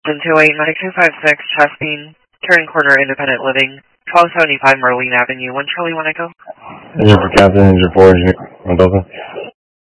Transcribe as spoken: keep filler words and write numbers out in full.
two eight nine two five six, Chastain, Turning Corner, Independent Living, twelve seventy-five Marlene Avenue, one Charlie, one Echo. Engine for Captain, engine for Engineer, Mendoza.